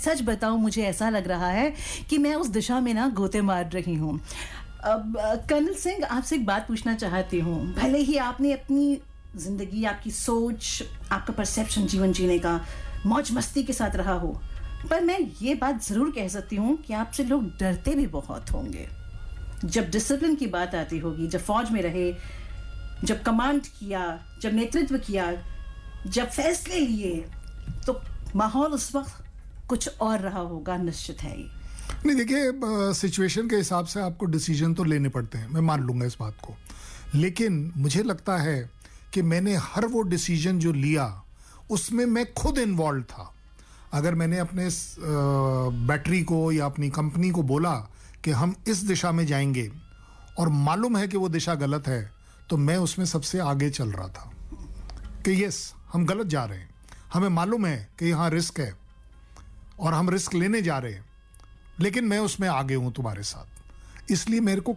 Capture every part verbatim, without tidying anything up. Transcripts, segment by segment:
सच बताऊं, मुझे ऐसा लग रहा है कि मैं उस दिशा में ना गोते मार रही हूँ। अब कर्नल सिंह, आपसे एक बात पूछना चाहती हूँ। भले ही आपने अपनी जिंदगी, आपकी सोच, आपका परसेप्शन जीवन जीने का मौज मस्ती के साथ रहा हो, पर मैं ये बात जरूर कह सकती हूँ कि आपसे लोग डरते भी बहुत होंगे। जब डिसिप्लिन की बात आती होगी, जब फौज में रहे, जब कमांड किया, जब नेतृत्व किया, जब फैसले लिए, तो माहौल उस वक्त कुछ और रहा होगा, निश्चित है ये। नहीं, देखिए, सिचुएशन के हिसाब से आपको डिसीजन तो लेने पड़ते हैं, मैं मान लूंगा इस बात को, लेकिन मुझे लगता है कि मैंने हर वो डिसीजन जो लिया उसमें मैं खुद इन्वॉल्व था। अगर मैंने अपने बैटरी को या अपनी कंपनी को बोला कि हम इस दिशा में जाएंगे और मालूम है कि वो दिशा गलत है, तो मैं उसमें सबसे आगे चल रहा था कि यस, हम गलत जा रहे हैं, हमें मालूम है कि यहाँ रिस्क है और हम रिस्क लेने जा रहे हैं, लेकिन मैं उसमें आगे हूं तुम्हारे साथ। इसलिए मेरे को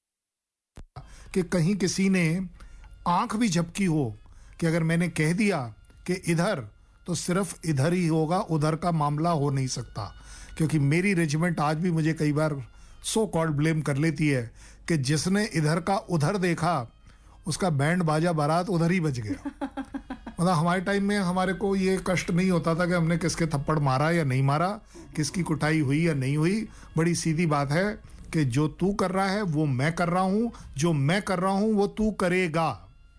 कि कहीं किसी ने आंख भी झपकी हो कि अगर मैंने कह दिया कि इधर, तो सिर्फ इधर ही होगा, उधर का मामला हो नहीं सकता। क्योंकि मेरी रेजिमेंट आज भी मुझे कई बार सो कॉल्ड ब्लेम कर लेती है कि जिसने इधर का उधर देखा उसका बैंड बाजा बारात उधर ही बज गया। मतलब हमारे टाइम में हमारे को ये कष्ट नहीं होता था कि हमने किसके थप्पड़ मारा या नहीं मारा, किसकी कुटाई हुई या नहीं हुई। बड़ी सीधी बात है कि जो तू कर रहा है वो मैं कर रहा हूं, जो मैं कर रहा हूं वो तू करेगा।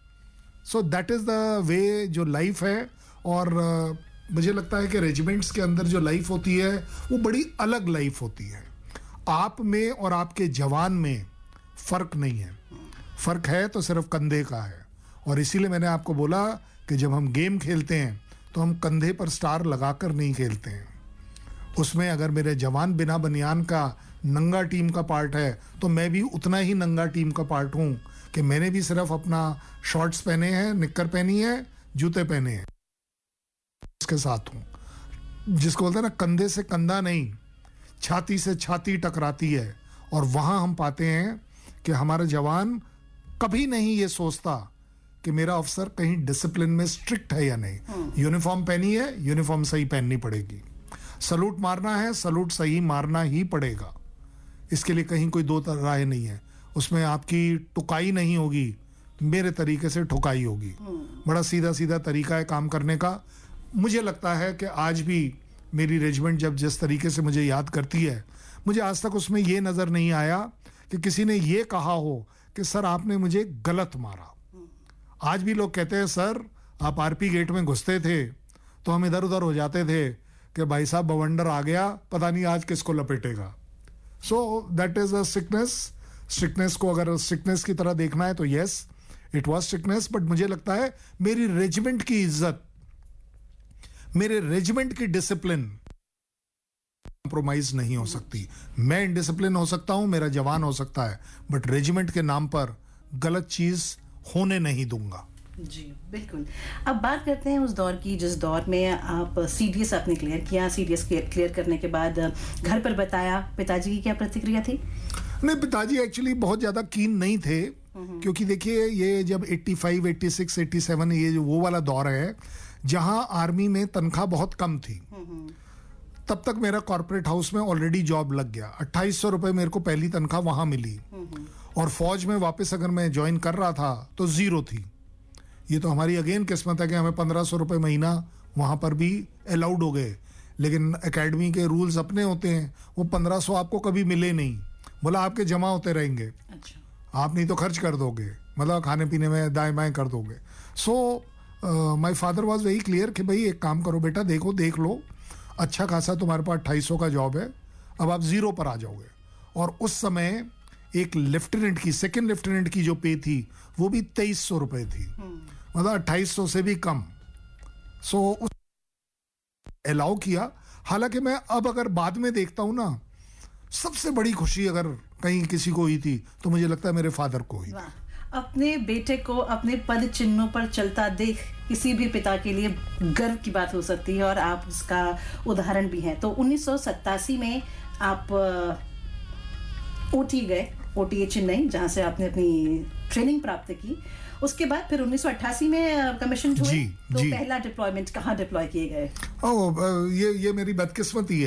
So that is the way जो लाइफ है। और uh, मुझे लगता है कि रेजिमेंट्स के अंदर जो लाइफ होती है वो बड़ी अलग लाइफ होती है। आप में और आपके जवान में फर्क नहीं है, फर्क है तो सिर्फ कंधे का है। और इसीलिए मैंने आपको बोला कि जब हम गेम खेलते हैं तो हम कंधे पर स्टार लगाकर नहीं खेलते हैं। उसमें अगर मेरे जवान बिना बनियान का नंगा टीम का पार्ट है तो मैं भी उतना ही नंगा टीम का पार्ट हूं कि मैंने भी सिर्फ अपना शॉर्ट्स पहने हैं, निक्कर पहनी है, जूते पहने हैं, उसके साथ हूं। जिसको बोलते हैं ना, कंधे से कंधा नहीं, छाती से छाती टकराती है। और वहां हम पाते हैं कि हमारा जवान कभी नहीं ये सोचता कि मेरा अफसर कहीं डिसिप्लिन में स्ट्रिक्ट है या नहीं। यूनिफॉर्म पहनी है, यूनिफॉर्म सही पहननी पड़ेगी। सलूट मारना है, सलूट सही मारना ही पड़ेगा। इसके लिए कहीं कोई दो राय नहीं है। उसमें आपकी टुकाई नहीं होगी, मेरे तरीके से ठुकाई होगी। बड़ा सीधा सीधा तरीका है काम करने का। मुझे लगता है कि आज भी मेरी रेजिमेंट जब जिस तरीके से मुझे याद करती है, मुझे आज तक उसमें ये नजर नहीं आया कि किसी ने ये कहा हो कि सर आपने मुझे गलत मारा। आज भी लोग कहते हैं सर आप आरपी गेट में घुसते थे तो हम इधर उधर हो जाते थे कि भाई साहब बवंडर आ गया, पता नहीं आज किसको लपेटेगा। So that is a strictness. Strictness को अगर स्ट्रिक्टनेस की तरह देखना है तो yes, it was strictness. But मुझे लगता है मेरी रेजिमेंट की इज्जत, मेरे रेजिमेंट की डिसिप्लिन कॉम्प्रोमाइज नहीं हो सकती। मैं इनडिसिप्लिन हो सकता हूं, मेरा जवान हो सकता है, बट रेजिमेंट के नाम पर गलत चीज होने नहीं दूंगा। जी बिल्कुल। अब बात करते हैं उस दौर की जिस दौर में आप सीडीएस आपने क्लियर किया। सीडीएस क्लियर करने के बाद घर पर बताया, पिताजी की क्या प्रतिक्रिया थी? नहीं, पिताजी एक्चुअली बहुत ज्यादा कीन नहीं थे, क्योंकि देखिए ये जब पचासी, छियासी, सत्तासी ये जो वो वाला दौर है जहां आर्मी में तनख्वाह बहुत कम थी। तब तक मेरा कॉर्पोरेट हाउस में ऑलरेडी जॉब लग गया। अट्ठाईस सौ रुपए मेरे को पहली तनख्वाह वहां मिली। और फौज में वापस अगर मैं ज्वाइन कर रहा था तो जीरो थी। ये तो हमारी अगेन किस्मत है कि हमें पंद्रह सौ रुपए महीना वहां पर भी अलाउड हो गए। लेकिन एकेडमी के रूल्स अपने होते हैं, वो पंद्रह सौ आपको कभी मिले नहीं। बोला आपके जमा होते रहेंगे। अच्छा। आप नहीं तो खर्च कर दोगे, मतलब खाने पीने में दाएं बाएं कर दोगे। सो my father was very clear कि भाई एक काम करो बेटा, देखो देख लो, अच्छा खासा तुम्हारे पास अट्ठाईस सौ का जॉब है, अब आप जीरो पर आ जाओगे। और उस समय एक लेफ्टिनेंट की, सेकंड लेफ्टिनेंट की जो पे थी वो भी तेईस सौ रुपए थी, मतलब अट्ठाईस सौ से भी कम। सो उस अलाउ किया। हालांकि मैं अब अगर बाद में देखता हूं ना, सबसे बड़ी खुशी अगर कहीं किसी को हुई थी तो मुझे लगता है मेरे फादर को हुई। अपने बेटे को अपने पद चिन्हों पर चलता देख किसी भी पिता के लिए गर्व की बात हो सकती है, और आप उसका उदाहरण भी हैं। तो उन्नीस सौ सत्तासी में आप ओटी गए, ओटीए चेन्नई, जहां से आपने अपनी ट्रेनिंग प्राप्त की। उसके बाद फिर उन्नीस सौ अट्ठासी में कमीशन हुए। जी, तो जी। पहला डिप्लॉयमेंट कहाँ डिप्लॉय किए गए? ओह, ये ये मेरी बदकिस्मती है।